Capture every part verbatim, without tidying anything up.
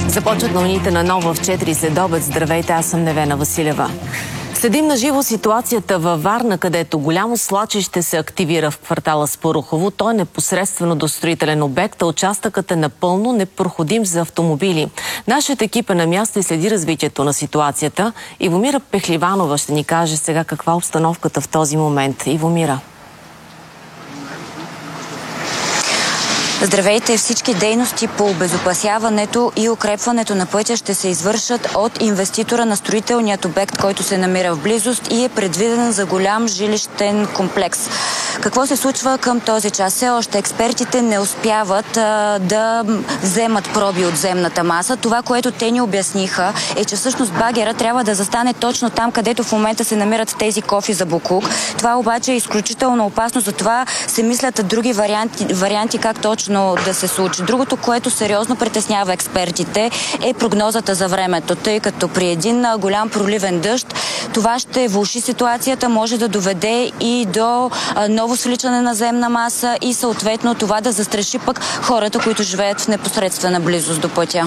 Започват новините на Нова в четири следобед. Здравейте, аз съм Невена Василева. Следим на живо ситуацията във Варна, където голямо свлачище се активира в квартала Спарухово. Той е непосредствено до строителен обект, а участъкът е напълно непроходим за автомобили. Нашият екип е на място и следи развитието на ситуацията. Ивомира Пехливанова ще ни каже сега каква е обстановката в този момент. Ивомира. Здравейте! Всички дейности по обезопасяването и укрепването на пътя ще се извършат от инвеститора на строителният обект, който се намира в близост и е предвиден за голям жилищен комплекс. Какво се случва към този час? Все още експертите не успяват а, да вземат проби от земната маса. Това, което те ни обясниха, е, че всъщност багера трябва да застане точно там, където в момента се намират тези кофи за боклук. Това обаче е изключително опасно, затова се мислят други варианти, варианти как точно да се случи. Другото, което сериозно притеснява експертите, е прогнозата за времето, тъй като при един голям проливен дъжд това ще влоши ситуацията, може да доведе и до ново свличане на земна маса и съответно това да застраши пък хората, които живеят в непосредствена близост до пътя.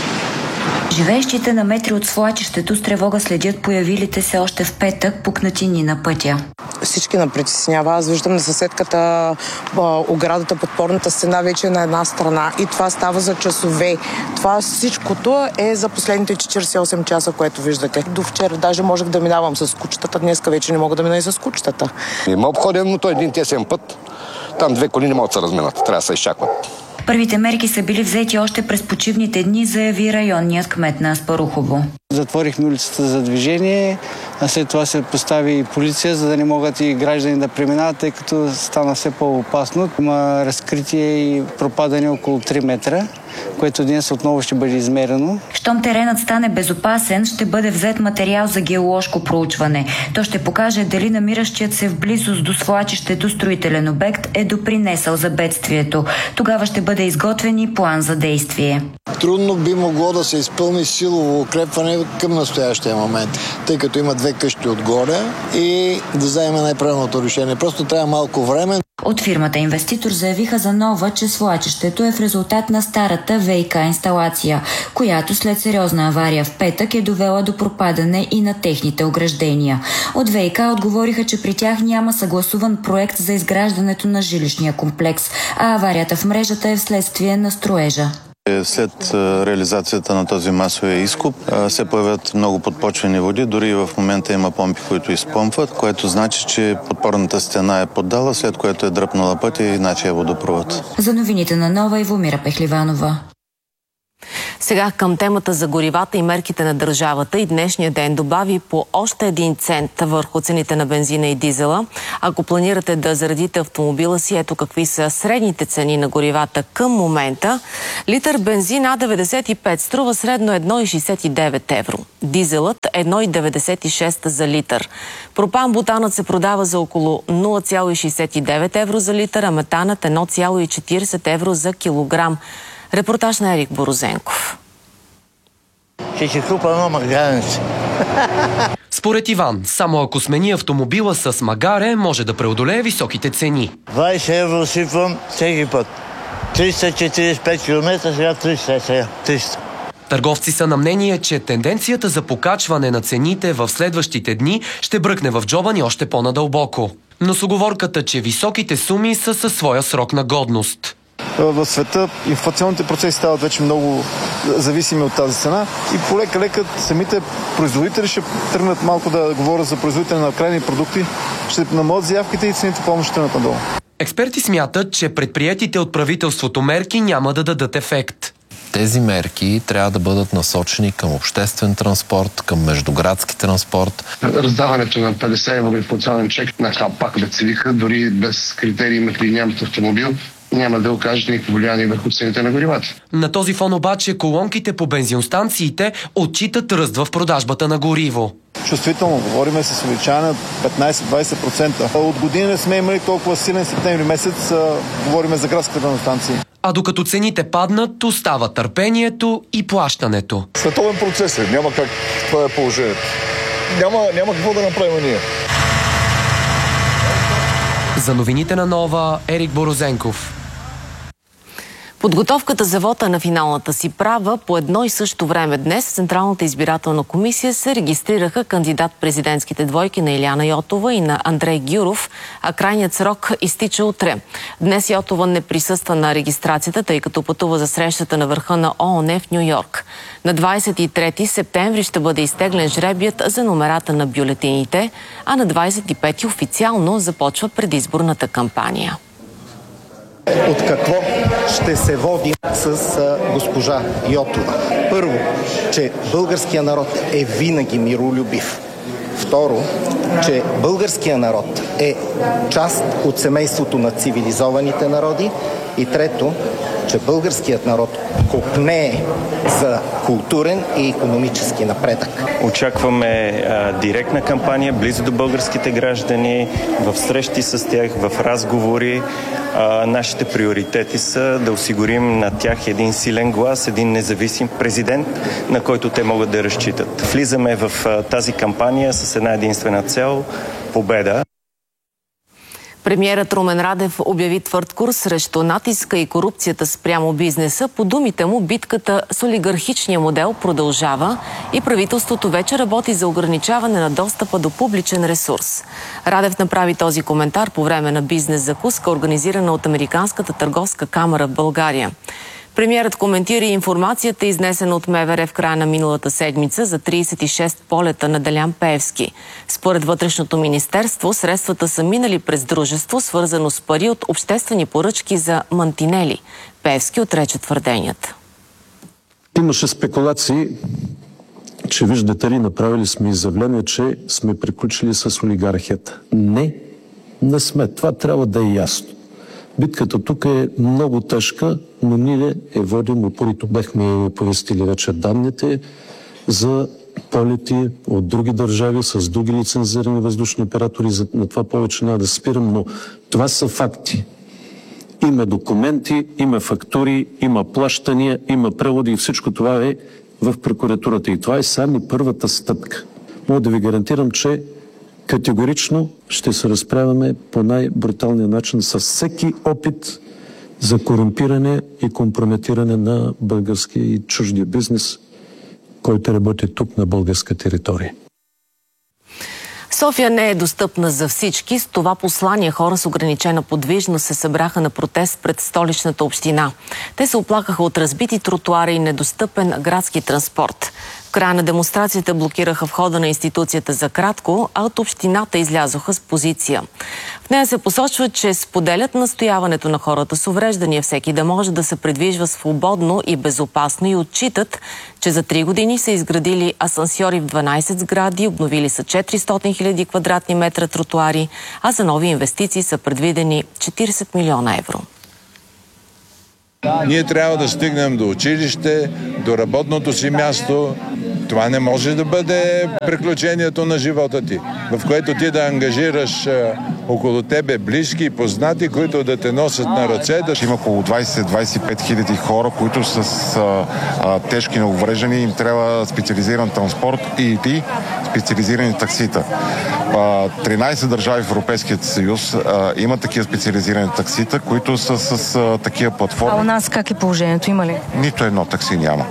Живеещите на метри от свлачището с тревога следят появилите се още в петък пукнатини на пътя. Всички ме притеснява. Аз виждам на съседката оградата, подпорната стена вече е на една страна и това става за часове. Това всичкото е за последните четиридесет и осем часа, което виждате. До вчера даже можех да минавам с кучетата, днеска вече не мога да мина и с кучетата. Има обходен, но той един тесен път. Там две коли не могат да се разминат. Трябва да се изчакват. Първите мерки са били взети още през почивните дни, заяви районният кмет на Спарухово. Затворихме улицата за движение, а след това се постави и полиция, за да не могат и граждани да преминават, тъй като стана все по-опасно. Има разкритие и пропадане около три метра, което днес отново ще бъде измерено. Щом теренът стане безопасен, ще бъде взет материал за геоложко проучване. То ще покаже дали намиращият се в близост до свлачището строителен обект е допринесъл за бедствието. Тогава ще бъде изготвен и план за действие. Трудно би могло да се изпълни силово укрепване към настоящия момент, тъй като има две къщи отгоре и да вземе най-правилното решение. Просто трябва малко време. От фирмата инвеститор заявиха за нова, че свлачището е в резултат на старата ВиК инсталация, която след сериозна авария в петък е довела до пропадане и на техните ограждения. От ВиК отговориха, че при тях няма съгласуван проект за изграждането на жилищния комплекс, а аварията в мрежата е вследствие на строежа. След реализацията на този масовия изкоп се появят много подпочвени води, дори и в момента има помпи, които изпомпват, което значи, че подпорната стена е поддала, след което е дръпнала пътя и иначе е водопровод. За новините на Нова, Ивомира Пехливанова. Сега към темата за горивата и мерките на държавата и днешния ден добави по още един цент върху цените на бензина и дизела. Ако планирате да заредите автомобила си, ето какви са средните цени на горивата към момента. Литър бензин А деветдесет и пет струва средно едно цяло шейсет и девет евро. Дизелът едно цяло деветдесет и шест за литър. Пропан-бутанът се продава за около нула цяло шейсет и девет евро за литър, а метанът едно цяло четиридесет евро за килограм. Репортаж на Ерик Борозенков. Ще си купа едно магаре. Според Иван, само ако смени автомобила с магаре, може да преодолее високите цени. двайсет евро сипвам всеки път. триста четиридесет и пет километра, сега триста, сега триста. Търговци са на мнение, че тенденцията за покачване на цените в следващите дни ще бръкне в джоба ни още по-надълбоко. Но с уговорката, че високите суми са със своя срок на годност. В света инфлационните процеси стават вече много зависими от тази цена и полека-лека самите производители ще тръгнат малко да говорят за производители на крайни продукти, ще намалят заявките и цените помощ ще надолу. Експерти смятат, че предприетите от правителството мерки няма да дадат ефект. Тези мерки трябва да бъдат насочени към обществен транспорт, към междуградски транспорт. Раздаването на петдесет евро инфлационен чек на хапак бецелиха, дори без критерии имате и нямат автомобил, няма да окажете никакво влияние върху цените на горивата. На този фон обаче колонките по бензиностанциите отчитат ръст в продажбата на гориво. Чувствително говорим с увеличаване от петнайсет до двайсет процента. От години не сме имали толкова силен септември месец, говорим за градските бензиностанции. А докато цените паднат, остава търпението и плащането. Световен процес е, няма как, това е положението. Няма, няма какво да направим ние. За новините на Нова, Ерик Борозенков. Подготовката за вота на финалната си права по едно и също време днес в Централната избирателна комисия се регистрираха кандидат-президентските двойки на Илияна Йотова и на Андрей Гюров, а крайният срок изтича утре. Днес Йотова не присъства на регистрацията, тъй като пътува за срещата на върха на ООН в Ню-Йорк. На двадесет и трети септември ще бъде изтеглен жребият за номерата на бюлетините, а на двадесет и пети официално започва предизборната кампания. От какво ще се водим с а, госпожа Йотова? Първо, че българския народ е винаги миролюбив. Второ, че българския народ е част от семейството на цивилизованите народи. И трето, че българският народ копнее за културен и икономически напредък. Очакваме а, директна кампания близо до българските граждани, в срещи с тях, в разговори. А, нашите приоритети са да осигурим на тях един силен глас, един независим президент, на който те могат да разчитат. Влизаме в а, тази кампания с една единствена цел – победа. Премиерът Румен Радев обяви твърд курс срещу натиска и корупцията спрямо бизнеса. По думите му, битката с олигархичния модел продължава и правителството вече работи за ограничаване на достъпа до публичен ресурс. Радев направи този коментар по време на бизнес закуска, организирана от Американската търговска камара в България. Премиерът коментира информацията, изнесена от МВР в края на миналата седмица за тридесет и шест полета на Делян Пеевски. Според Вътрешното министерство, средствата са минали през дружество, свързано с пари от обществени поръчки за мантинели. Пеевски отрече твърденията. Имаше спекулации, че виждате ли, направили сме изявление, че сме приключили с олигархията. Не, не сме. Това трябва да е ясно. Битката тук е много тежка, но ние е водим упорито. Бехме повестили вече данните за полети от други държави с други лицензирани въздушни оператори. На това повече няма да спирам, но това са факти. Има документи, има фактури, има плащания, има преводи и всичко това е в прокуратурата. И това е само първата стъпка. Мога да ви гарантирам, че категорично ще се разправяме по най-бруталния начин с всеки опит за корумпиране и компрометиране на българския и чуждия бизнес, който работи тук на българска територия. София не е достъпна за всички. С това послание хора с ограничена подвижност се събраха на протест пред столичната община. Те се оплакаха от разбити тротуари и недостъпен градски транспорт. В края на демонстрацията блокираха входа на институцията за кратко, а от общината излязоха с позиция. В нея се посочва, че споделят настояването на хората с увреждания всеки да може да се придвижва свободно и безопасно и отчитат, че за три години са изградили асансьори в дванадесет сгради, обновили са четиристотин хиляди квадратни метра тротуари, а за нови инвестиции са предвидени четиридесет милиона евро. Ние трябва да стигнем до училище, до работното си място. Това не може да бъде приключението на живота ти, в което ти да ангажираш а, около тебе близки и познати, които да те носят на ръце. Да... Има около двадесет до двадесет и пет хиляди хора, които с а, а, тежки неувреждания, им трябва специализиран транспорт и ти специализирани таксита. А, тринадесет държави в Европейския съюз а, имат такива специализирани таксита, които са с а, такива платформи. А у нас как е положението? Има ли? Нито едно такси няма.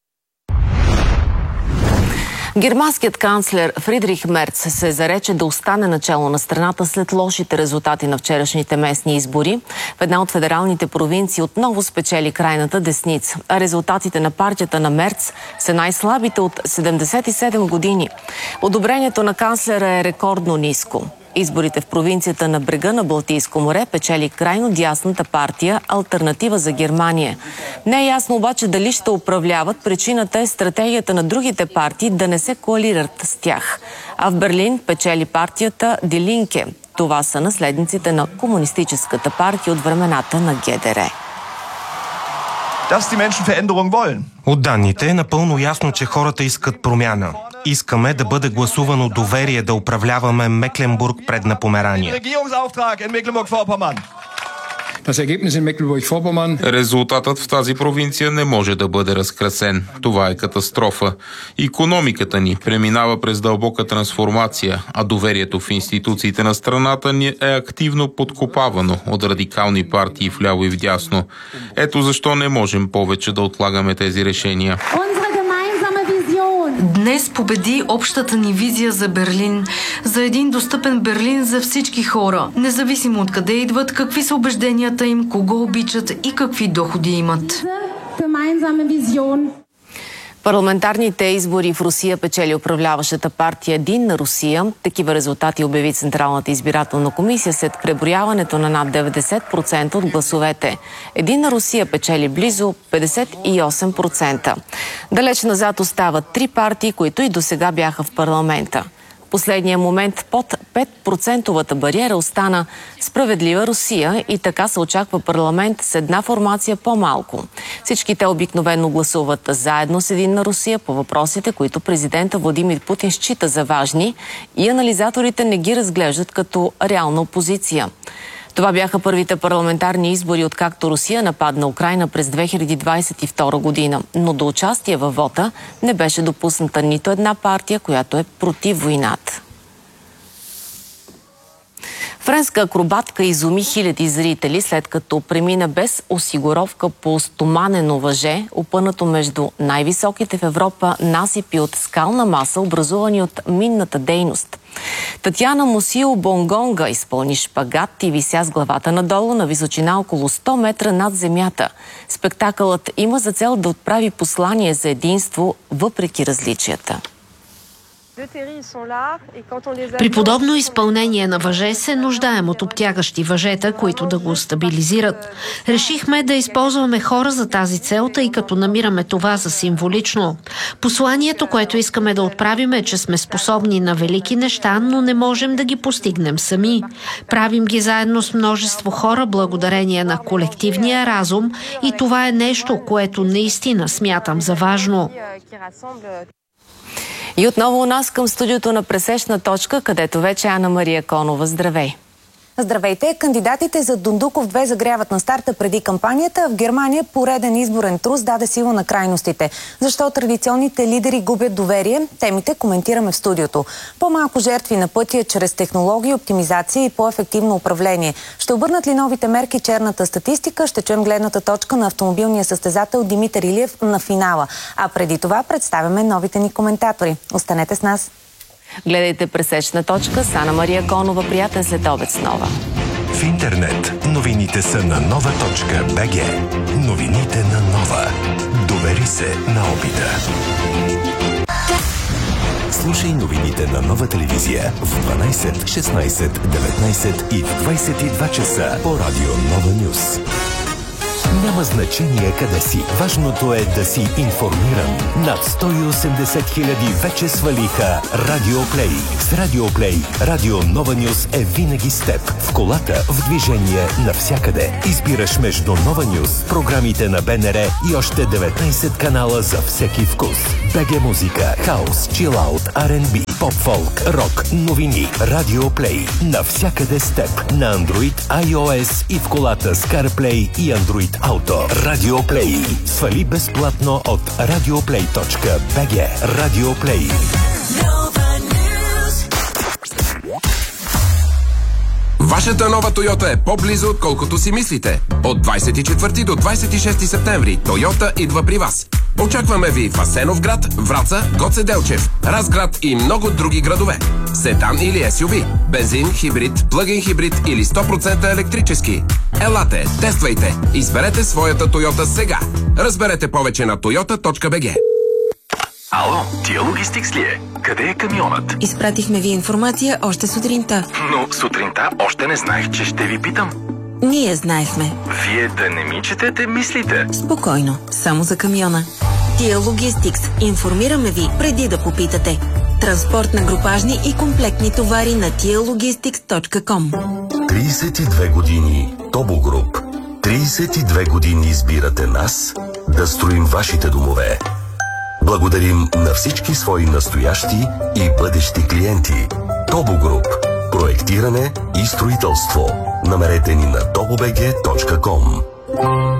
Германският канцлер Фридрих Мерц се зарече да остане начело на страната след лошите резултати на вчерашните местни избори. В една от федералните провинции отново спечели крайната десница. А резултатите на партията на Мерц са най-слабите от седемдесет и седем години. Одобрението на канцлера е рекордно ниско. Изборите в провинцията на брега на Балтийско море печели крайно дясната партия Алтернатива за Германия. Не е ясно обаче дали ще управляват. Причината е стратегията на другите партии да не се коалират с тях. А в Берлин печели партията Die Linke. Това са наследниците на комунистическата партия от времената на Ге Де Ре. От данните е напълно ясно, че хората искат промяна. Искаме да бъде гласувано доверие да управляваме Мекленбург предна Померания. Резултатът в тази провинция не може да бъде разкрасен. Това е катастрофа. Икономиката ни преминава през дълбока трансформация, а доверието в институциите на страната ни е активно подкопавано от радикални партии вляво и вдясно. Ето защо не можем повече да отлагаме тези решения. Днес победи общата ни визия за Берлин, за един достъпен Берлин за всички хора, независимо от къде идват, какви са убежденията им, кого обичат и какви доходи имат. Парламентарните избори в Русия печели управляващата партия Единна Русия. Такива резултати обяви Централната избирателна комисия след преброяването на над деветдесет процента от гласовете. Единна Русия печели близо петдесет и осем процента. Далеч назад остават три партии, които и досега бяха в парламента. В последния момент под пет процентовата бариера остана Справедлива Русия и така се очаква парламент с една формация по-малко. Всички те обикновено гласуват заедно с Единна Русия по въпросите, които президента Владимир Путин счита за важни и анализаторите не ги разглеждат като реална опозиция. Това бяха първите парламентарни избори, откакто Русия нападна Украйна през две хиляди двадесет и втора година. Но до участие във вота не беше допусната нито една партия, която е против войната. Френска акробатка изуми хиляди зрители, след като премина без осигуровка по стоманено въже, опънато между най-високите в Европа насипи от скална маса, образувани от минната дейност. Татяна Мусио Бонгонга изпълни шпагат и вися с главата надолу на височина около сто метра над земята. Спектакълът има за цел да отправи послание за единство въпреки различията. При подобно изпълнение на въже се нуждаем от обтягащи въжета, които да го стабилизират. Решихме да използваме хора за тази цел, тъй като намираме това за символично. Посланието, което искаме да отправим е, че сме способни на велики неща, но не можем да ги постигнем сами. Правим ги заедно с множество хора, благодарение на колективния разум, и това е нещо, което наистина смятам за важно. И отново у нас към студиото на Пресечна точка, където вече е Ана Мария Конова. Здравей! Здравейте! Кандидатите за Дундуков две загряват на старта преди кампанията. В Германия пореден изборен трус даде сила на крайностите. Защо традиционните лидери губят доверие? Темите коментираме в студиото. По-малко жертви на пътя чрез технологии, оптимизация и по-ефективно управление. Ще обърнат ли новите мерки черната статистика? Ще чуем гледната точка на автомобилния състезател Димитър Илиев на финала. А преди това представяме новите ни коментатори. Останете с нас! Гледайте Пресечна точка с Ана Мария Конова. Приятен следобед с Нова. В интернет новините са на нова точка бе же. Новините на Нова. Довери се на опита. Слушай новините на Нова телевизия в дванадесет, шестнадесет, деветнадесет и в двадесет и два часа по радио Нова Нюс. Няма значение къде си. Важното е да си информиран. Над сто и осемдесет хиляди вече свалиха Радио Плей. С Радио Плей Радио Нова Нюс е винаги с теб. В колата, в движение, навсякъде. Избираш между Нова Нюс, програмите на Б Н Р и още деветнадесет канала за всеки вкус. БГ музика, хаус, чилаут, Ар енд Би, поп-фолк, рок, новини. Радио Плей. Навсякъде с теб. На Android, iOS и в колата с CarPlay и Android Auto. Радио Плей. Свали безплатно от радиоплей точка бе же. Радио Плей. Вашата нова Тойота е по-близо, отколкото си мислите. От двадесет и четвърти до двадесет и шести септември Тойота идва при вас. Очакваме ви в Асеновград, Враца, Гоце Делчев, Разград и много други градове. Седан или Ес Ю Ви, бензин, хибрид, плъгин хибрид или сто процента електрически. Елате, тествайте, изберете своята Тойота сега. Разберете повече на тойота точка бе же. Ало, Тия Логистикс ли е? Къде е камионът? Изпратихме ви информация още сутринта. Но сутринта още не знаех, че ще ви питам. Ние знаехме. Вие да не ми четете мислите. Спокойно, само за камиона. Тия Логистикс. Информираме ви преди да попитате. Транспорт на групажни и комплектни товари на тия логистикс точка ком. тридесет и две години Тобо Груп. тридесет и две години избирате нас да строим вашите домове. Благодарим на всички свои настоящи и бъдещи клиенти. Тобо Груп. Проектиране и строителство. Намерете ни на топ о би джи точка ком.